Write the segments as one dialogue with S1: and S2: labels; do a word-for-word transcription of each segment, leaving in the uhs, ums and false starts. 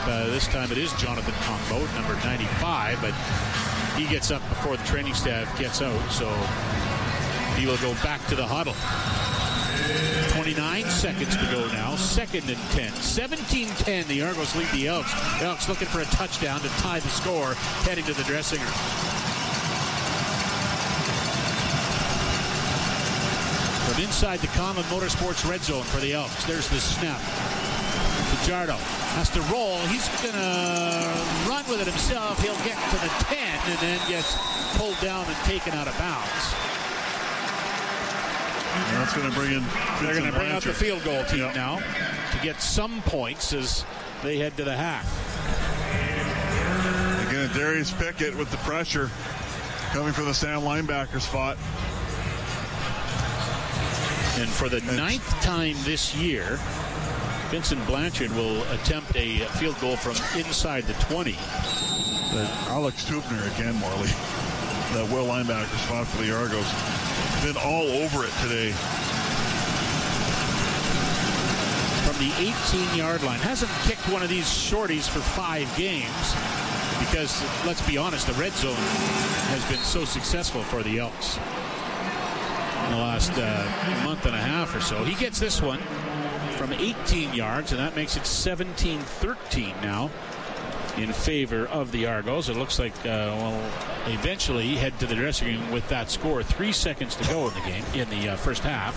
S1: Uh, this time it is Jonathan Combo, number ninety-five, but he gets up before the training staff gets out, so he will go back to the huddle. twenty-nine seconds to go now. Second and ten. seventeen ten. The Argos lead the Elks. Elks looking for a touchdown to tie the score, heading to the dressing room. From inside the Conlon Motorsports red zone for the Elks. There's the snap. Fajardo has to roll. He's going to run with it himself. He'll get to the ten and then gets pulled down and taken out of bounds.
S2: And that's going to bring in Vincent
S1: They're going to bring
S2: Blanchard.
S1: out the field goal team
S2: Yep.
S1: now to get some points as they head to the half.
S2: Again, Darius Pickett with the pressure coming for the Sam linebacker spot.
S1: And for the ninth time this year, Vincent Blanchard will attempt a field goal from inside the twenty.
S2: But Alex Tubner again, Morley. That will linebacker spot for the Argos. Been all over it today.
S1: From the eighteen-yard line. Hasn't kicked one of these shorties for five games because, let's be honest, the red zone has been so successful for the Elks in the last uh, month and a half or so. He gets this one from eighteen yards, and that makes it seventeen thirteen now in favor of the Argos. It looks like, uh, well, eventually head to the dressing room with that score. Three seconds to go in the game, in the uh, first half.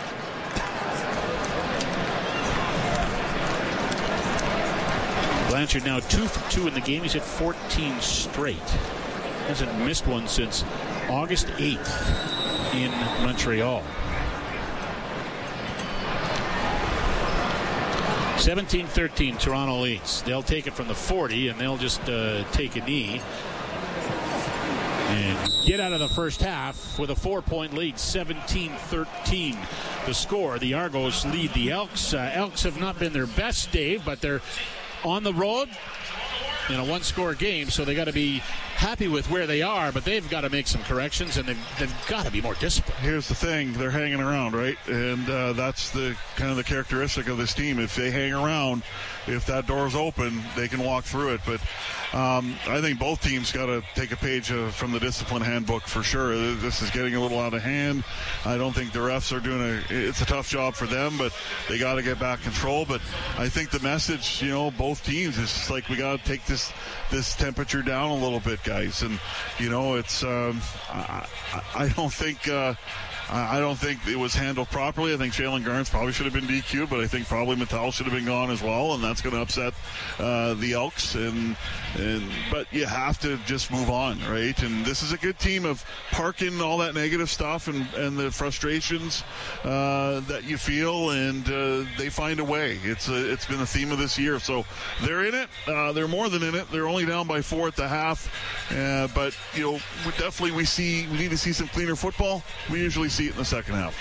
S1: Blanchard now two for two in the game. He's hit fourteen straight. Hasn't missed one since August eighth in Montreal. seventeen thirteen, Toronto leads. They'll take it from the forty, and they'll just uh, take a knee and get out of the first half with a four-point lead, seventeen thirteen. The score. The Argos lead the Elks. Uh, Elks have not been their best, Dave, but they're on the road in a one-score game, so they got to be happy with where they are, but they've got to make some corrections, and they've, they've got to be more disciplined.
S2: Here's the thing, they're hanging around, right? And uh, that's the kind of the characteristic of this team. If they hang around, if that door's open, they can walk through it. But um, I think both teams got to take a page uh, from the discipline handbook for sure. This is getting a little out of hand. I don't think the refs are doing a it's a tough job for them, but they got to get back control. But I think the message, you know, both teams is just like we got to take this this temperature down a little bit, guys. And you know, it's um, I, I don't think uh, I don't think it was handled properly. I think Jalen Garnes probably should have been D Q'd, but I think probably Mattel should have been gone as well, and that's going to upset uh, the Elks. And and but you have to just move on, right? And this is a good team of parking all that negative stuff and, and the frustrations uh, that you feel, and uh, they find a way. It's a, it's been the theme of this year. So they're in it. Uh, they're more than in it. They're only down by four at the half, uh, but you know, we definitely we see we need to see some cleaner football. We usually see it in the second half.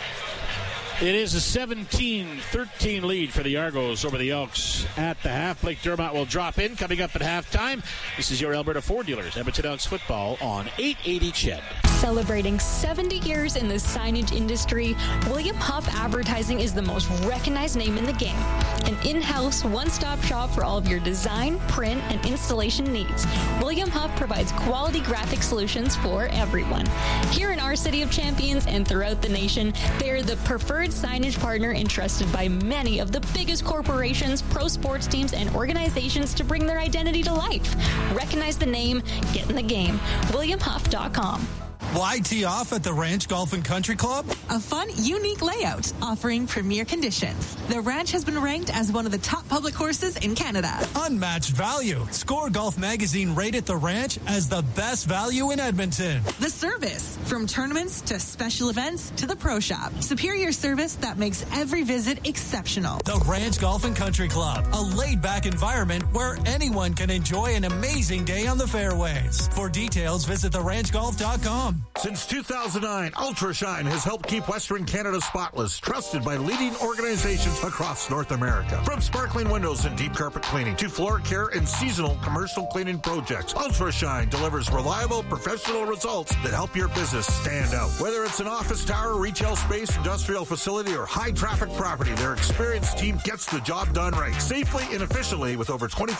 S1: It is a seventeen thirteen lead for the Argos over the Elks at the half. Blake Dermott will drop in coming up at halftime. This is your Alberta Ford Dealers, Edmonton Elks football on eight eighty C H E D.
S3: Celebrating seventy years in the signage industry, William Huff Advertising is the most recognized name in the game. An in-house, one-stop shop for all of your design, print, and installation needs. William Huff provides quality graphic solutions for everyone. Here in our City of Champions and throughout the nation, they are the preferred signage partner entrusted by many of the biggest corporations, pro sports teams, and organizations to bring their identity to life. Recognize the name, get in the game. william huff dot com.
S4: Why tee off at the Ranch Golf and Country Club?
S5: A fun, unique layout offering premier conditions. The Ranch has been ranked as one of the top public courses in Canada.
S4: Unmatched value. Score Golf Magazine rated the Ranch as the best value in Edmonton.
S5: The service, from tournaments to special events to the pro shop. Superior service that makes every visit exceptional.
S4: The Ranch Golf and Country Club, a laid-back environment where anyone can enjoy an amazing day on the fairways. For details, visit the ranch golf dot com.
S6: Since two thousand nine, UltraShine has helped keep Western Canada spotless, trusted by leading organizations across North America. From sparkling windows and deep carpet cleaning to floor care and seasonal commercial cleaning projects, UltraShine delivers reliable, professional results that help your business stand out. Whether it's an office tower, retail space, industrial facility, or high-traffic property, their experienced team gets the job done right, safely and efficiently with over twenty